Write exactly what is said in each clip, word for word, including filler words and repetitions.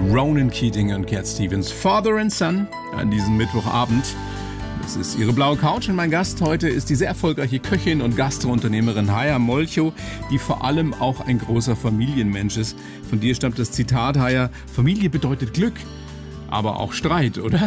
Ronan Keating und Cat Stevens, Father and Son, an diesem Mittwochabend. Das ist Ihre blaue Couch und mein Gast heute ist die sehr erfolgreiche Köchin und Gastrounternehmerin Haya Molcho, die vor allem auch ein großer Familienmensch ist. Von dir stammt das Zitat, Haya: Familie bedeutet Glück, aber auch Streit, oder?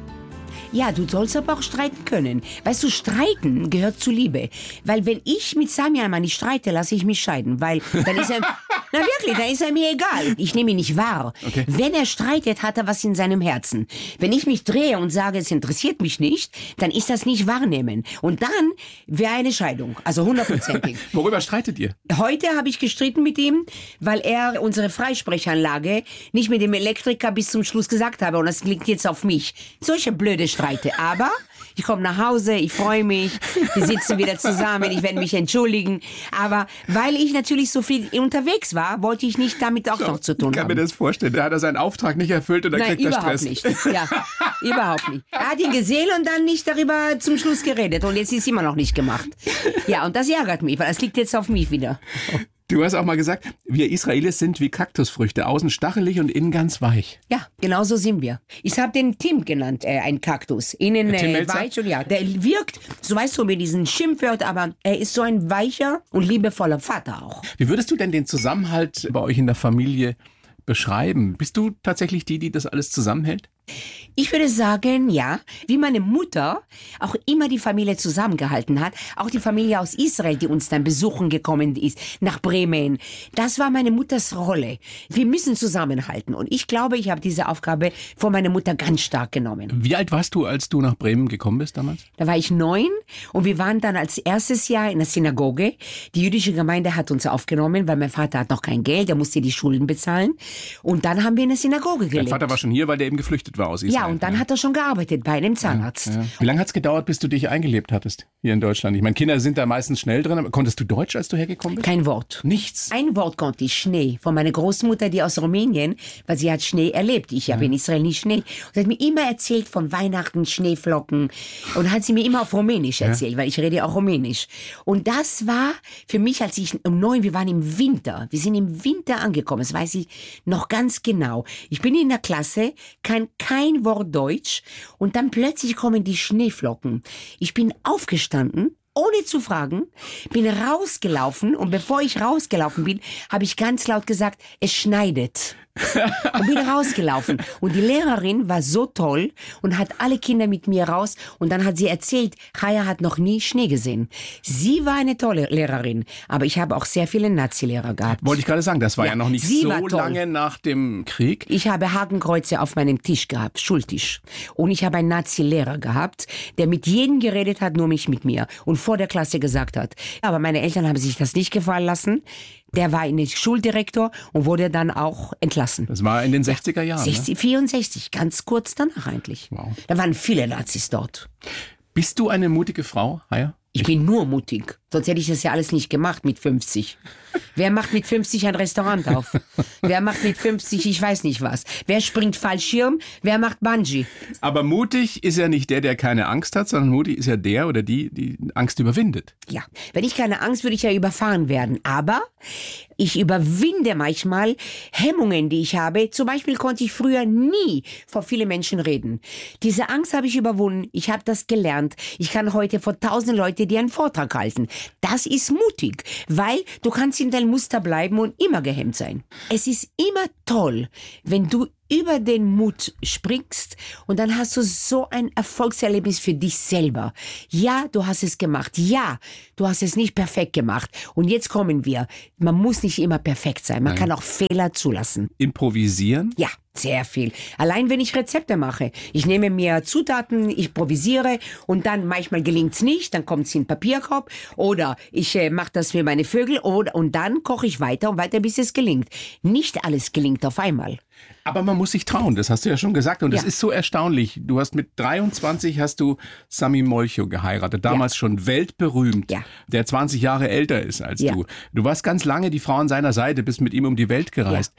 Ja, du sollst aber auch streiten können. Weißt du, streiten gehört zu Liebe. Weil wenn ich mit Sami mal nicht streite, lasse ich mich scheiden. Weil dann ist er... Na wirklich, dann ist er mir egal. Ich nehme ihn nicht wahr. Okay. Wenn er streitet, hat er was in seinem Herzen. Wenn ich mich drehe und sage, es interessiert mich nicht, dann ist das nicht wahrnehmen. Und dann wäre eine Scheidung. Also hundertprozentig. Worüber streitet ihr? Heute habe ich gestritten mit ihm, weil er unsere Freisprechanlage nicht mit dem Elektriker bis zum Schluss gesagt habe. Und das liegt jetzt auf mich. Solche blöde Streite. Aber ich komme nach Hause, ich freue mich, wir sitzen wieder zusammen, ich werde mich entschuldigen. Aber weil ich natürlich so viel unterwegs war, wollte ich nicht damit auch so, noch zu tun haben. Ich kann mir das vorstellen. Da hat er seinen Auftrag nicht erfüllt und dann Nein, kriegt er überhaupt Stress. Nicht. Ja, überhaupt nicht. Er hat ihn gesehen und dann nicht darüber zum Schluss geredet. Und jetzt ist es immer noch nicht gemacht. Ja, und das ärgert mich, weil das liegt jetzt auf mich wieder. Du hast auch mal gesagt, wir Israelis sind wie Kaktusfrüchte, außen stachelig und innen ganz weich. Ja, genau so sind wir. Ich habe den Tim genannt, äh, ein Kaktus. Innen äh, weich und ja, der wirkt, so weißt du, mit diesen Schimpfwörtern, aber er ist so ein weicher und liebevoller Vater auch. Wie würdest du denn den Zusammenhalt bei euch in der Familie beschreiben? Bist du tatsächlich die, die das alles zusammenhält? Ich würde sagen, ja, wie meine Mutter auch immer die Familie zusammengehalten hat, auch die Familie aus Israel, die uns dann besuchen gekommen ist, nach Bremen. Das war meine Mutters Rolle. Wir müssen zusammenhalten und ich glaube, ich habe diese Aufgabe von meiner Mutter ganz stark genommen. Wie alt warst du, als du nach Bremen gekommen bist damals? Da war ich neun und wir waren dann als erstes Jahr in der Synagoge. Die jüdische Gemeinde hat uns aufgenommen, weil mein Vater hat noch kein Geld, er musste die Schulden bezahlen und dann haben wir in der Synagoge gelebt. Dein Vater war schon hier, weil der eben geflüchtet war aus Israel. Ja, und dann ja. hat er schon gearbeitet bei einem Zahnarzt. Ja, ja. Wie lange hat es gedauert, bis du dich eingelebt hattest hier in Deutschland? Ich meine, Kinder sind da meistens schnell drin. Aber konntest du Deutsch, als du hergekommen bist? Kein Wort. Nichts? Ein Wort konnte ich, Schnee. Von meiner Großmutter, die aus Rumänien, weil sie hat Schnee erlebt. Ich habe ja. in Israel nie Schnee. Und sie hat mir immer erzählt von Weihnachten, Schneeflocken. Und hat sie mir immer auf Rumänisch erzählt, ja. weil ich rede auch Rumänisch. Und das war für mich, als ich um neun, wir waren im Winter. Wir sind im Winter angekommen, das weiß ich noch ganz genau. Ich bin in der Klasse, kann kein Wort Deutsch. Und dann plötzlich kommen die Schneeflocken. Ich bin aufgestanden, ohne zu fragen, bin rausgelaufen und bevor ich rausgelaufen bin, habe ich ganz laut gesagt, es schneidet. Und bin rausgelaufen. Und die Lehrerin war so toll und hat alle Kinder mit mir raus. Und dann hat sie erzählt, Haya hat noch nie Schnee gesehen. Sie war eine tolle Lehrerin, aber ich habe auch sehr viele Nazi-Lehrer gehabt. Wollte ich gerade sagen, das war ja, ja noch nicht so lange lange nach dem Krieg. Ich habe Hakenkreuze auf meinem Tisch gehabt, Schultisch. Und ich habe einen Nazi-Lehrer gehabt, der mit jedem geredet hat, nur nicht mit mir. Und vor der Klasse gesagt hat. Aber meine Eltern haben sich das nicht gefallen lassen. Der war in den Schuldirektor und wurde dann auch entlassen. Das war in den sechziger Jahren, sechzig, ne? vierundsechzig, ganz kurz danach eigentlich. Wow. Da waren viele Nazis dort. Bist du eine mutige Frau, Haya? Ich bin nur mutig. Sonst hätte ich das ja alles nicht gemacht mit fünfzig. Wer macht mit fünfzig ein Restaurant auf? Wer macht mit fünfzig, ich weiß nicht was. Wer springt Fallschirm? Wer macht Bungee? Aber mutig ist ja nicht der, der keine Angst hat, sondern mutig ist ja der oder die, die Angst überwindet. Ja, wenn ich keine Angst, würde ich ja überfahren werden. Aber ich überwinde manchmal Hemmungen, die ich habe. Zum Beispiel konnte ich früher nie vor vielen Menschen reden. Diese Angst habe ich überwunden. Ich habe das gelernt. Ich kann heute vor tausend Leuten dir einen Vortrag halten. Das ist mutig, weil du kannst in deinem Muster bleiben und immer gehemmt sein. Es ist immer toll, wenn du über den Mut springst und dann hast du so ein Erfolgserlebnis für dich selber. Ja, du hast es gemacht. Ja, du hast es nicht perfekt gemacht. Und jetzt kommen wir. Man muss nicht immer perfekt sein. Man Nein. kann auch Fehler zulassen. Improvisieren? Ja. Sehr viel. Allein wenn ich Rezepte mache. Ich nehme mir Zutaten, ich improvisiere und dann manchmal gelingt's nicht, dann kommt's in den Papierkorb oder ich äh, mache das für meine Vögel oder, und dann koche ich weiter und weiter, bis es gelingt. Nicht alles gelingt auf einmal. Aber man muss sich trauen, das hast du ja schon gesagt. Und das ja. ist so erstaunlich. Du hast mit dreiundzwanzig hast du Sami Molcho geheiratet, damals ja. schon weltberühmt, ja. der zwanzig Jahre älter ist als ja. du. Du warst ganz lange die Frau an seiner Seite, bist mit ihm um die Welt gereist. Ja.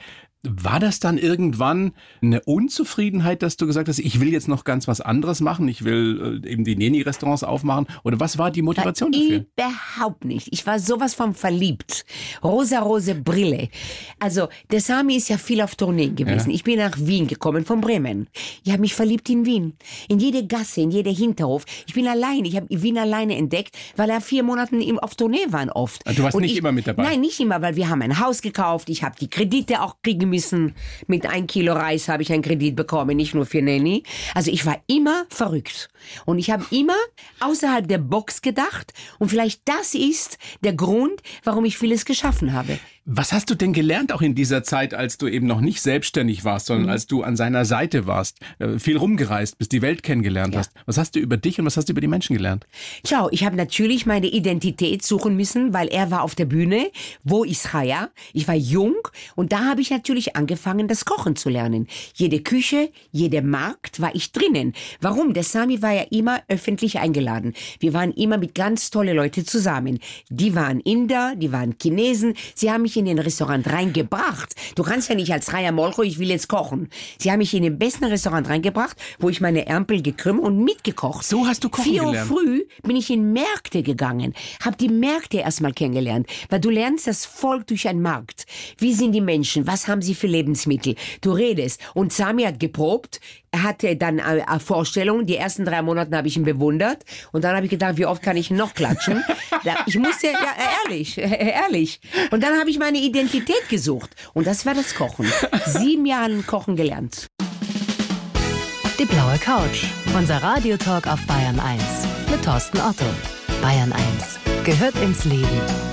War das dann irgendwann eine Unzufriedenheit, dass du gesagt hast, ich will jetzt noch ganz was anderes machen, ich will äh, eben die Neni-Restaurants aufmachen? Oder was war die Motivation Na, dafür? Überhaupt nicht. Ich war sowas von verliebt. Rosa-rose Brille. Also, der Sami ist ja viel auf Tournee gewesen. Ja. Ich bin nach Wien gekommen, von Bremen. Ich habe mich verliebt in Wien. In jede Gasse, in jeder Hinterhof. Ich bin allein. Ich habe Wien alleine entdeckt, weil er vier Monate auf Tournee war oft. Du warst Und nicht ich, immer mit dabei? Nein, nicht immer, weil wir haben ein Haus gekauft. Ich habe die Kredite auch kriegen müssen. Mit ein Kilo Reis habe ich einen Kredit bekommen, nicht nur für Neni. Also ich war immer verrückt. Und ich habe immer außerhalb der Box gedacht. Und vielleicht das ist der Grund, warum ich vieles geschaffen habe. Was hast du denn gelernt auch in dieser Zeit, als du eben noch nicht selbstständig warst, sondern mhm. als du an seiner Seite warst, viel rumgereist bist, die Welt kennengelernt ja. hast? Was hast du über dich und was hast du über die Menschen gelernt? Schau, ich habe natürlich meine Identität suchen müssen, weil er war auf der Bühne. Wo ist Chaya? Ich war jung und da habe ich natürlich angefangen, das Kochen zu lernen. Jede Küche, jeder Markt war ich drinnen. Warum? Der Sami war ja immer öffentlich eingeladen. Wir waren immer mit ganz tollen Leuten zusammen. Die waren Inder, die waren Chinesen. Sie haben mich in den Restaurant reingebracht. Du kannst ja nicht als Chaya Molcho, ich will jetzt kochen. Sie haben mich in den besten Restaurant reingebracht, wo ich meine Ärmel gekrümmt und mitgekocht. So hast du kochen Vier Uhr gelernt. früh bin ich in Märkte gegangen, habe die Märkte erstmal kennengelernt, weil du lernst das Volk durch einen Markt. Wie sind die Menschen? Was haben sie für Lebensmittel? Du redest. Und Sami hat geprobt. Er hatte dann eine Vorstellung. Die ersten drei Monate habe ich ihn bewundert. Und dann habe ich gedacht, wie oft kann ich noch klatschen? Ich musste, ja, ehrlich, ehrlich. Und dann habe ich meine Identität gesucht. Und das war das Kochen. Sieben Jahre Kochen gelernt. Die blaue Couch. Unser Radiotalk auf Bayern eins. Mit Thorsten Otto. Bayern eins gehört ins Leben.